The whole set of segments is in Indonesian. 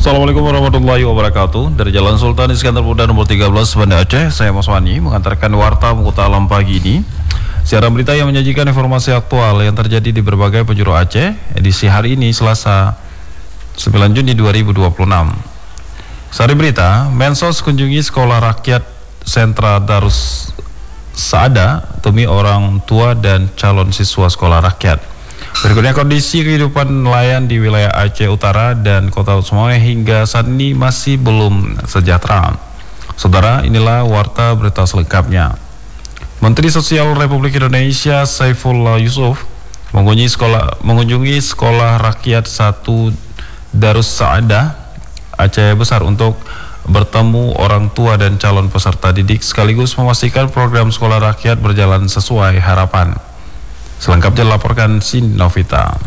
Assalamualaikum warahmatullahi wabarakatuh. Dari Jalan Sultan Iskandar Muda nomor 13 Banda Aceh, saya Mas Wani mengantarkan warta Muka Alam pagi ini. Siaran berita yang menyajikan informasi aktual yang terjadi di berbagai penjuru Aceh. Edisi hari ini Selasa 9 Juni 2026. Sari berita, Mensos kunjungi Sekolah Rakyat Sentra Darus Saada demi orang tua dan calon siswa sekolah rakyat. Berikutnya kondisi kehidupan nelayan di wilayah Aceh Utara dan Kota Semoy hingga saat ini masih belum sejahtera. Saudara, inilah warta berita selengkapnya. Menteri Sosial Republik Indonesia Saifullah Yusuf mengunjungi sekolah rakyat 1 Darus Saada Aceh Besar untuk bertemu orang tua dan calon peserta didik sekaligus memastikan program sekolah rakyat berjalan sesuai harapan. Selengkapnya dilaporkan Sin Novita.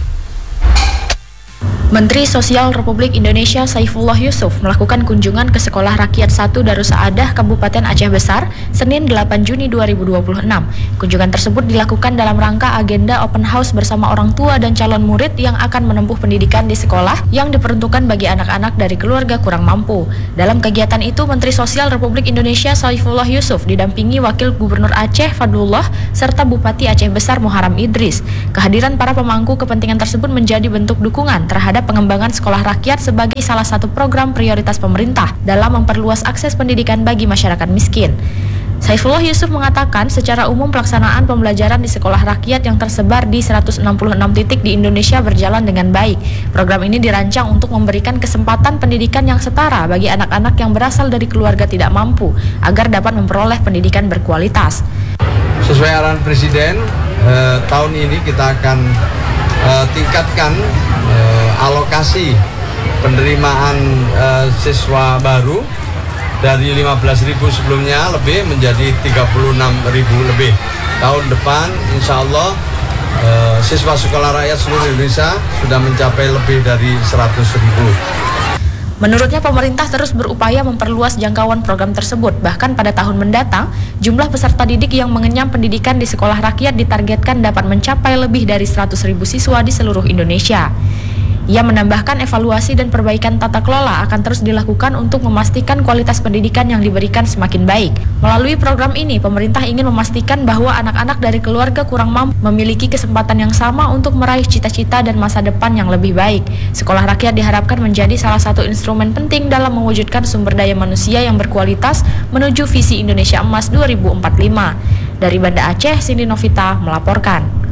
Menteri Sosial Republik Indonesia Saifullah Yusuf melakukan kunjungan ke Sekolah Rakyat 1 Darus Saadah Kabupaten Aceh Besar Senin 8 Juni 2026. Kunjungan tersebut dilakukan dalam rangka agenda open house bersama orang tua dan calon murid yang akan menempuh pendidikan di sekolah yang diperuntukkan bagi anak-anak dari keluarga kurang mampu. Dalam kegiatan itu, Menteri Sosial Republik Indonesia Saifullah Yusuf didampingi Wakil Gubernur Aceh Fadlullah serta Bupati Aceh Besar Muharam Idris. Kehadiran para pemangku kepentingan tersebut menjadi bentuk dukungan terhadap pengembangan sekolah rakyat sebagai salah satu program prioritas pemerintah dalam memperluas akses pendidikan bagi masyarakat miskin. Saifullah Yusuf mengatakan secara umum pelaksanaan pembelajaran di sekolah rakyat yang tersebar di 166 titik di Indonesia berjalan dengan baik. Program ini dirancang untuk memberikan kesempatan pendidikan yang setara bagi anak-anak yang berasal dari keluarga tidak mampu agar dapat memperoleh pendidikan berkualitas. Sesuai arahan Presiden, tahun ini kita akan tingkatkan alokasi penerimaan siswa baru dari 15.000 sebelumnya lebih menjadi 36.000 lebih. Tahun depan insya Allah siswa sekolah rakyat seluruh Indonesia sudah mencapai lebih dari 100.000. Menurutnya pemerintah terus berupaya memperluas jangkauan program tersebut. Bahkan pada tahun mendatang, jumlah peserta didik yang mengenyam pendidikan di sekolah rakyat ditargetkan dapat mencapai lebih dari 100.000 siswa di seluruh Indonesia. Ia menambahkan evaluasi dan perbaikan tata kelola akan terus dilakukan untuk memastikan kualitas pendidikan yang diberikan semakin baik. Melalui program ini, pemerintah ingin memastikan bahwa anak-anak dari keluarga kurang mampu memiliki kesempatan yang sama untuk meraih cita-cita dan masa depan yang lebih baik. Sekolah rakyat diharapkan menjadi salah satu instrumen penting dalam mewujudkan sumber daya manusia yang berkualitas menuju visi Indonesia Emas 2045. Dari Banda Aceh, Cindy Novita melaporkan.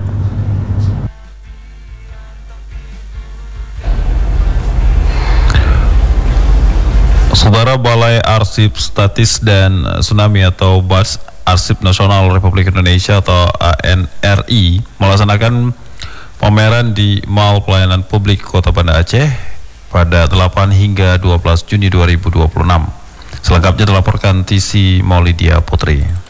Saudara, Balai Arsip Statis dan Tsunami atau BAS Arsip Nasional Republik Indonesia atau ANRI melaksanakan pameran di Mall Pelayanan Publik Kota Banda Aceh pada 8 hingga 12 Juni 2026. Selengkapnya dilaporkan TC Maulidia Putri.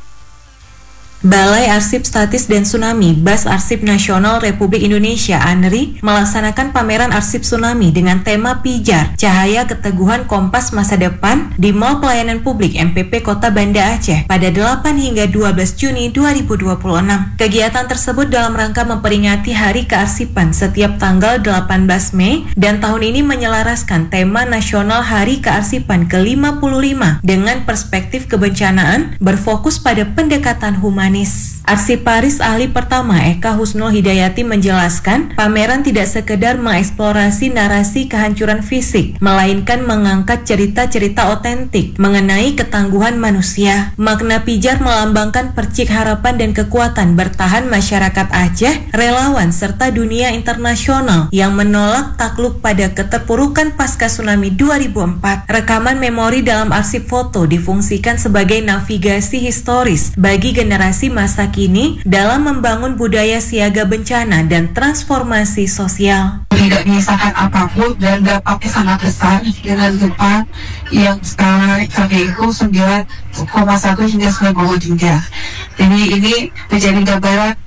Balai Arsip Statis dan Tsunami BAS Arsip Nasional Republik Indonesia ANRI melaksanakan pameran arsip tsunami dengan tema Pijar, Cahaya Keteguhan Kompas Masa Depan di Mall Pelayanan Publik MPP Kota Banda Aceh pada 8 hingga 12 Juni 2026. Kegiatan tersebut dalam rangka memperingati Hari Kearsipan setiap tanggal 18 Mei dan tahun ini menyelaraskan tema nasional Hari Kearsipan ke-55 dengan perspektif kebencanaan berfokus pada pendekatan humanis. Arsiparis ahli pertama Eka Husnul Hidayati menjelaskan, pameran tidak sekedar mengeksplorasi narasi kehancuran fisik, melainkan mengangkat cerita-cerita otentik mengenai ketangguhan manusia. Makna pijar melambangkan percik harapan dan kekuatan bertahan masyarakat Aceh, relawan serta dunia internasional yang menolak takluk pada keterpurukan pasca tsunami 2004. Rekaman memori dalam arsip foto difungsikan sebagai navigasi historis bagi generasi masa kini dalam membangun budaya siaga bencana dan transformasi sosial. Tidak menyisakan apapun dan dampaknya sangat besar dengan gempa yang skala Richter itu 9,1 hingga 9,3. Jadi ini menjadi gambaran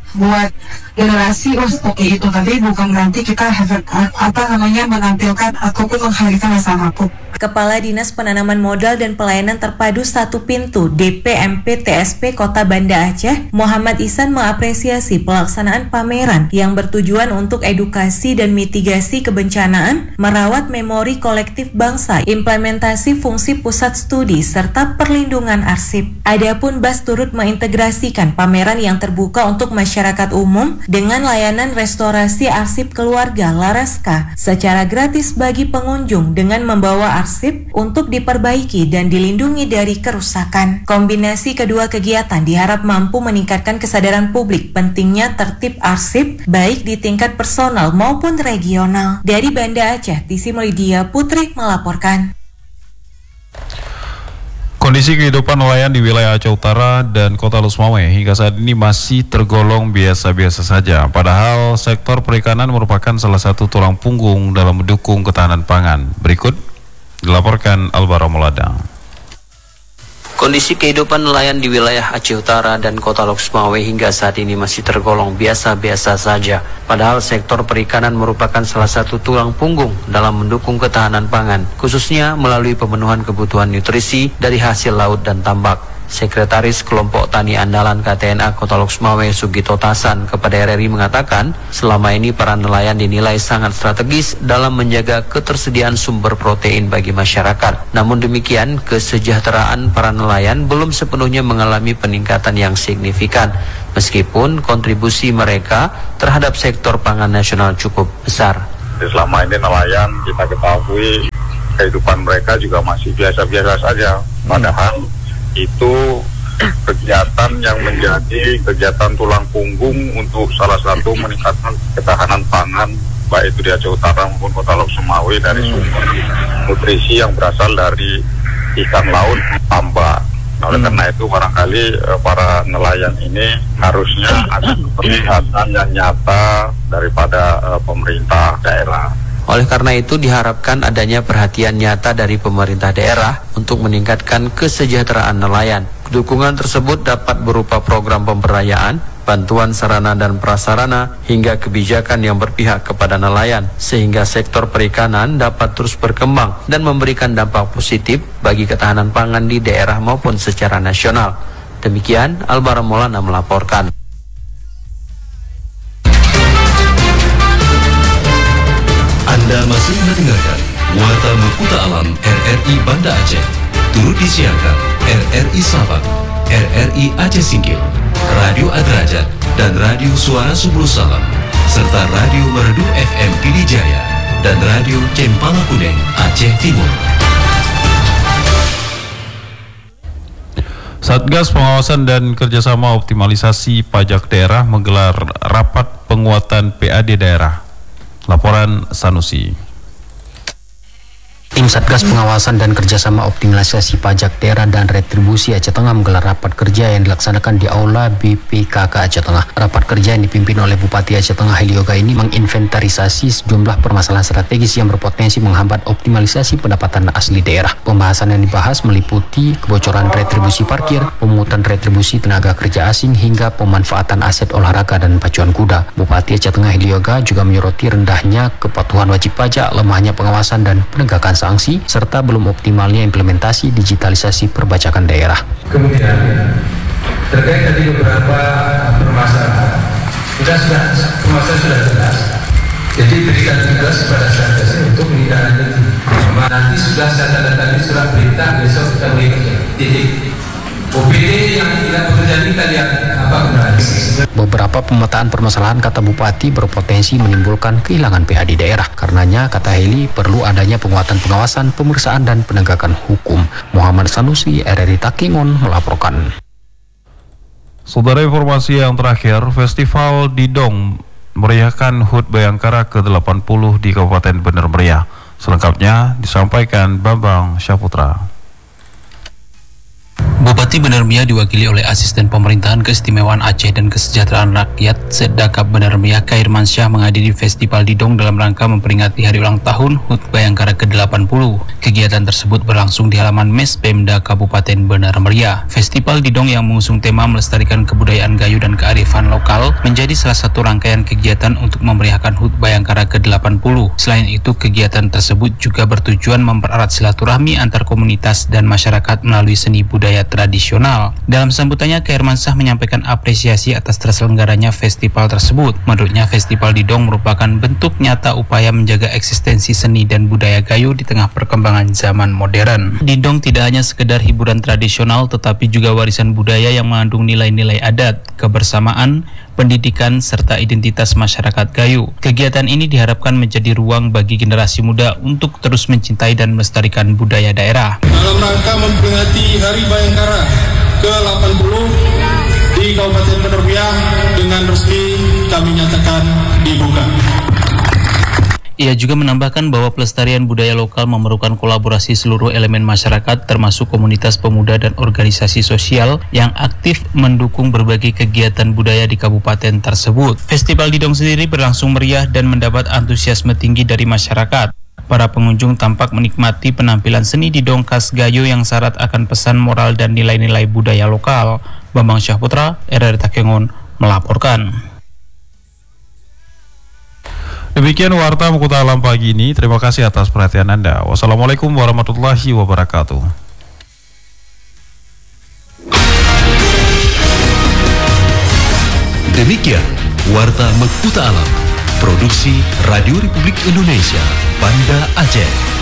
buat generasi seperti itu, tapi bukan berarti kita menampilkan ataupun menghadirkan asal aku. Kepala Dinas Penanaman Modal dan Pelayanan Terpadu Satu Pintu DPMP TSP Kota Banda Aceh, Muhammad Ihsan mengapresiasi pelaksanaan pameran yang bertujuan untuk edukasi dan mitigasi kebencanaan, merawat memori kolektif bangsa, implementasi fungsi pusat studi, serta perlindungan arsip. Adapun BAS turut mengintegrasikan pameran yang terbuka untuk masyarakat umum dengan layanan restorasi arsip keluarga Laraska secara gratis bagi pengunjung dengan membawa arsip untuk diperbaiki dan dilindungi dari kerusakan. Kombinasi kedua kegiatan diharap mampu meningkatkan kesadaran publik pentingnya tertib arsip baik di tingkat personal maupun regional. Dari Banda Aceh, Tisi Melidia Putri melaporkan. Kondisi kehidupan nelayan di wilayah Aceh Utara dan Kota Lusmawe hingga saat ini masih tergolong biasa-biasa saja. Padahal sektor perikanan merupakan salah satu tulang punggung dalam mendukung ketahanan pangan. Berikut dilaporkan Alvaro Molada. Kondisi kehidupan nelayan di wilayah Aceh Utara dan Kota Lusmawe hingga saat ini masih tergolong biasa-biasa saja. Padahal sektor perikanan merupakan salah satu tulang punggung dalam mendukung ketahanan pangan, khususnya melalui pemenuhan kebutuhan nutrisi dari hasil laut dan tambak. Sekretaris Kelompok Tani Andalan KTNA Kota Lusmawe Sugito Tasan kepada RRI mengatakan, selama ini para nelayan dinilai sangat strategis dalam menjaga ketersediaan sumber protein bagi masyarakat. Namun demikian, kesejahteraan para nelayan belum sepenuhnya mengalami peningkatan yang signifikan, meskipun kontribusi mereka terhadap sektor pangan nasional cukup besar. Selama ini nelayan kita ketahui kehidupan mereka juga masih biasa-biasa saja, padahal itu kegiatan yang menjadi kegiatan tulang punggung untuk salah satu meningkatkan ketahanan pangan baik itu di Aceh Utara maupun Kota Lusmawe dari sumber nutrisi yang berasal dari ikan laut tambak. Oleh karena itu barangkali para nelayan ini harusnya ada penglihatan yang nyata daripada pemerintah daerah. Oleh karena itu diharapkan adanya perhatian nyata dari pemerintah daerah untuk meningkatkan kesejahteraan nelayan. Dukungan tersebut dapat berupa program pemberdayaan, bantuan sarana dan prasarana, hingga kebijakan yang berpihak kepada nelayan, sehingga sektor perikanan dapat terus berkembang dan memberikan dampak positif bagi ketahanan pangan di daerah maupun secara nasional. Demikian, Alvaro Molada melaporkan. Anda masih mendengarkan Warta Maputa Alam RRI Banda Aceh. Turut disiarkan RRI Sabang, RRI Aceh Singkil, Radio Adrajat, dan Radio Suara Subul Salam, serta Radio Merdu FM Pidijaya dan Radio Cempala Kuning Aceh Timur. Satgas Pengawasan dan Kerjasama Optimalisasi Pajak Daerah menggelar rapat penguatan PAD daerah. Laporan Sanusi. Tim Satgas Pengawasan dan Kerjasama Optimalisasi Pajak Daerah dan Retribusi Aceh Tengah menggelar rapat kerja yang dilaksanakan di Aula BPKK Aceh Tengah. Rapat kerja yang dipimpin oleh Bupati Aceh Tengah Helioga ini menginventarisasi sejumlah permasalahan strategis yang berpotensi menghambat optimalisasi pendapatan asli daerah. Pembahasan yang dibahas meliputi kebocoran retribusi parkir, pemungutan retribusi tenaga kerja asing, hingga pemanfaatan aset olahraga dan pacuan kuda. Bupati Aceh Tengah Helioga juga menyoroti rendahnya kepatuhan wajib pajak, lemahnya pengawasan dan penegakan sanksi, serta belum optimalnya implementasi digitalisasi perpajakan daerah. Kemudian terkait tadi beberapa permasalahan, permasalahan sudah jelas. Jadi berikan tugas kepada Satgas untuk menindaklanjuti. Nanti sudah saya tanda tangani surat perintah, besok kita mulai kerja. Titik. OPD yang tidak bekerja kita lihat apa benar. Beberapa pemetaan permasalahan, kata Bupati, berpotensi menimbulkan kehilangan PAD daerah. Karenanya, kata Heli, perlu adanya penguatan pengawasan, pemeriksaan, dan penegakan hukum. Muhammad Sanusi, RRI Takengon, melaporkan. Saudara, informasi yang terakhir, Festival Didong meriahkan HUT Bayangkara ke-80 di Kabupaten Bener Meriah. Selengkapnya disampaikan Bambang Syaputra. Bupati Bener Meriah diwakili oleh Asisten Pemerintahan Keistimewaan Aceh dan Kesejahteraan Rakyat Sedakap Bener Meriah Khairmansyah menghadiri Festival Didong dalam rangka memperingati hari ulang tahun HUT Bayangkara ke-80. Kegiatan tersebut berlangsung di halaman Mes Pemda Kabupaten Bener Meriah. Festival Didong yang mengusung tema melestarikan kebudayaan Gayo dan kearifan lokal menjadi salah satu rangkaian kegiatan untuk memeriahkan HUT Bayangkara ke-80. Selain itu, kegiatan tersebut juga bertujuan mempererat silaturahmi antar komunitas dan masyarakat melalui seni budaya tradisional. Dalam sambutannya, Khairmansyah menyampaikan apresiasi atas terselenggaranya festival tersebut. Menurutnya, Festival Didong merupakan bentuk nyata upaya menjaga eksistensi seni dan budaya Gayo di tengah perkembangan zaman modern. Didong tidak hanya sekedar hiburan tradisional, tetapi juga warisan budaya yang mengandung nilai-nilai adat, kebersamaan, pendidikan, serta identitas masyarakat Gayo. Kegiatan ini diharapkan menjadi ruang bagi generasi muda untuk terus mencintai dan melestarikan budaya daerah. Dalam rangka memperingati Hari Bayangkara ke-80 di Kabupaten Bener Meriah dengan resmi kami nyatakan dibuka. Ia juga menambahkan bahwa pelestarian budaya lokal memerlukan kolaborasi seluruh elemen masyarakat termasuk komunitas pemuda dan organisasi sosial yang aktif mendukung berbagai kegiatan budaya di kabupaten tersebut. Festival Didong sendiri berlangsung meriah dan mendapat antusiasme tinggi dari masyarakat. Para pengunjung tampak menikmati penampilan seni Didong khas Gayo yang syarat akan pesan moral dan nilai-nilai budaya lokal. Bambang Syahputra, RRI Takengon, melaporkan. Demikian Warta Mukuta Alam pagi ini. Terima kasih atas perhatian Anda. Wassalamualaikum warahmatullahi wabarakatuh. Demikian Warta Mukuta Alam, produksi Radio Republik Indonesia, Banda Aceh.